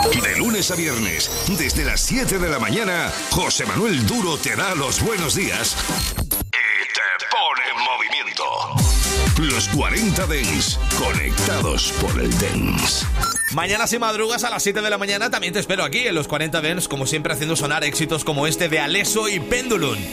De lunes a viernes, desde las 7 de la mañana, José Manuel Duro te da los buenos días y te pone en movimiento. Los 40 Dents, conectados por el Dents. Mañana si madrugas a las 7 de la mañana también te espero aquí en los 40 Dents, como siempre haciendo sonar éxitos como este de Alesso y Pendulum.